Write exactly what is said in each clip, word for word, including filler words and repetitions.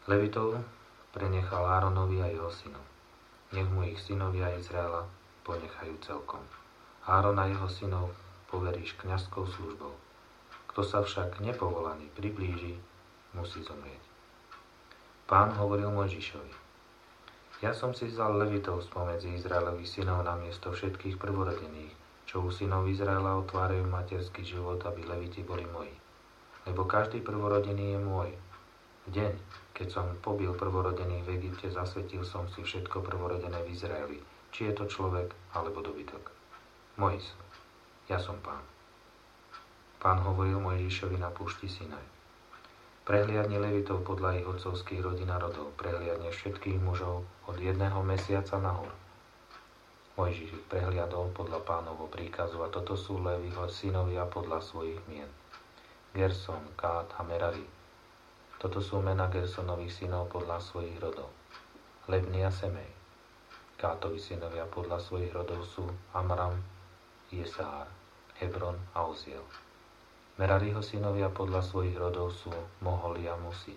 Levitov prenechal Áronovi a jeho synom. Nech mu ich synovia Izraela ponechajú celkom. Áron a jeho synov poveríš kňazskou službou. Kto sa však nepovolaný priblíži, musí zomrieť. Pán hovoril Mojžišovi: Ja som si vzal Levitov spomedzi Izraelových synov na miesto všetkých prvorodených, čo u synov Izraela otvárajú materský život, aby Leviti boli moji. Lebo každý prvorodený je môj. V deň, keď som pobil prvorodených v Egypte, zasvetil som si všetko prvorodené v Izraeli, či je to človek alebo dobytok. Môj som. Ja som Pán. Pán hovoril Mojžišovi na púšti Sinaj: Prehliadni Levitov podľa ich otcovských rodín a rodov, prehliadne všetkých mužov od jedného mesiaca nahor. Mojžiš ich prehliadol podľa Pánovho príkazu a toto sú Leviho synovia podľa svojich mien: Gerson, Kát a Merari. Toto sú mená Gersonových synov podľa svojich rodov: Lebni a Semej. Kátovi synovia podľa svojich rodov sú Amram, Jesár, Hebron a Oziel. Merariho synovia podľa svojich rodov sú Moholi a Musi.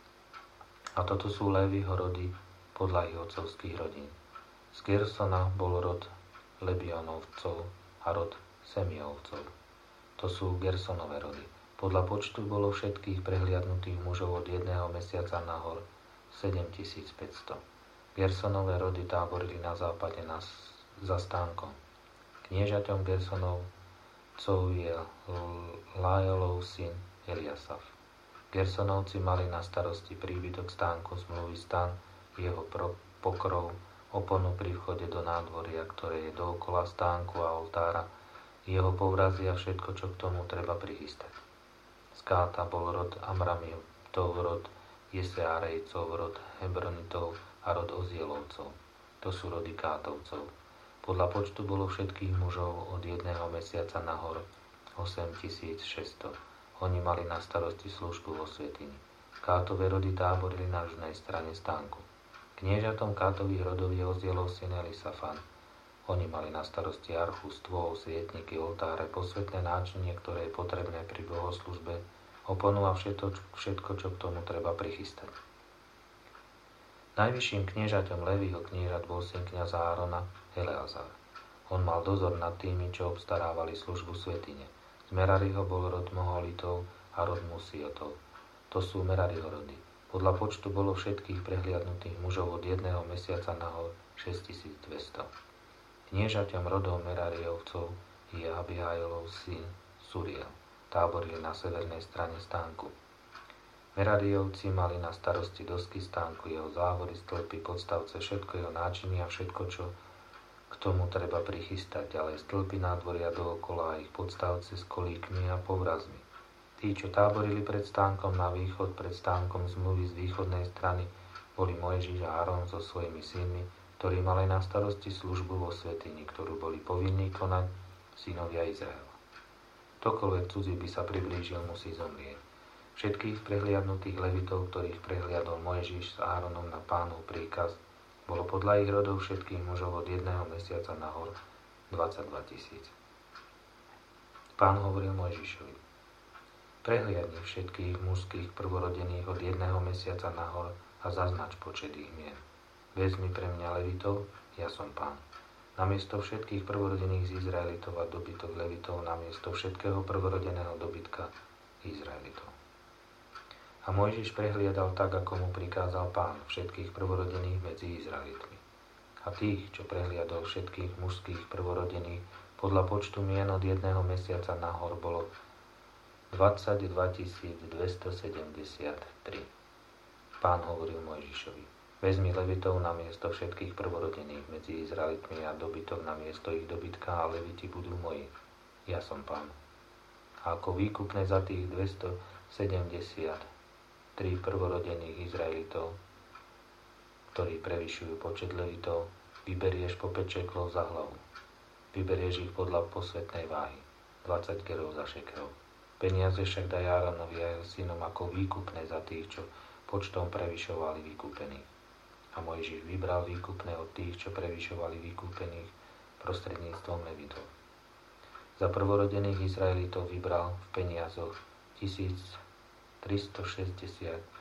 A toto sú Leviho rody podľa ich otcovských rodín. Z Gersona bol rod Lebionovcov a rod Semiovcov. To sú Gersonové rody. Podľa počtu bolo všetkých prehliadnutých mužov od jedného mesiaca nahor sedemtisícpäťsto. Gersonové rody táborili na západe na, za stánkom. Kniežaťom Gersonovcov je Lajolov syn Eliasaf. Gersonovci mali na starosti príbytok stánku zmluvy, stan, jeho pro, pokrov, oponu pri vchode do nádvoria, ktoré je dookola stánku a oltára, jeho povrazy a všetko, čo k tomu treba prichystať. Z Káta bol rod Amramitov, rod Jeseárejcov, rod Hebronitov a rod Ozielovcov. To sú rody Kátovcov. Podľa počtu bolo všetkých mužov od jedného mesiaca nahor osemtisícšesťsto. Oni mali na starosti službu vo svätyni. Kátové rody táborili na južnej strane stánku. Kniežatom Kátových rodov je Ozielov syn Elisafan. Oni mali na starosti archu, stôl, svietniky, oltáre, posvetné náčinie, ktoré je potrebné pri bohoslužbe, oponu a všetko, všetko, čo k tomu treba prichystať. Najvyšším kniežaťom Leviho kniežat bol syn kňaza Árona, Eleazar. On mal dozor nad tými, čo obstarávali službu svätyne. Z Merariho bol rod Moholitov a rod Musiotov. To sú Merariho rody. Podľa počtu bolo všetkých prehliadnutých mužov od jedného mesiaca nahor šesťtisícdvesto. Kniežaťom rodov Merariovcov je Abihajlov syn Suriel. Táborili na severnej strane stánku. Merariovci mali na starosti dosky stánku, jeho závory, stĺpy, podstavce, všetko jeho náčinie a všetko, čo k tomu treba prichystať, ďalej stĺpy nádvoria dookola a ich podstavce s kolíkmi a povrazmi. Tí, čo táborili pred stánkom na východ, pred stánkom zmluvy z východnej strany, boli Mojžiš a Áron so svojimi synmi, ktorí mali na starosti službu vo svätyni, ktorú boli povinní konať synovia Izraela. Ktokoľvek cudzí by sa priblížil, musí zomrieť. Všetkých prehliadnutých Levitov, ktorých prehliadol Mojžiš s Áronom na Pánov príkaz, bolo podľa ich rodov všetkých mužov od jedného mesiaca nahor dvadsaťdva tisíc. Pán hovoril Mojžišovi: Prehliadni všetkých mužských prvorodených od jedného mesiaca nahor a zaznač počet ich mien. Vezmi pre mňa Levitov, ja som Pán. Namiesto všetkých prvorodených z Izraelitov a dobytok Levitov, namiesto všetkého prvorodeného dobytka Izraelitov. A Mojžiš prehliadal tak, ako mu prikázal Pán, všetkých prvorodených medzi Izraelitmi. A tých, čo prehliadol všetkých mužských prvorodených, podľa počtu mien od jedného mesiaca nahor bolo dvadsaťdva tisíc dvestosedemdesiattri. Pán hovoril Mojžišovi: Vezmi Levitov na miesto všetkých prvorodených medzi Izraelitmi a dobytok na miesto ich dobytka a Leviti budú moji. Ja som Pán. A ako výkupné za tých dvestosedemdesiattri prvorodených Izraelitov, ktorí prevyšujú počet Levitov, vyberieš po päť šeklov za hlavu. Vyberieš ich podľa posvetnej váhy, dvadsať gerov za šekel. Peniaze však daj Áronovi a jeho synom ako výkupné za tých, čo počtom prevyšovali vykúpených. A Mojžiš vybral výkupné od tých, čo prevyšovali vykúpených prostredníctvom Levitov. Za prvorodených Izraelitov vybral v peniazoch tisíctristošesťdesiat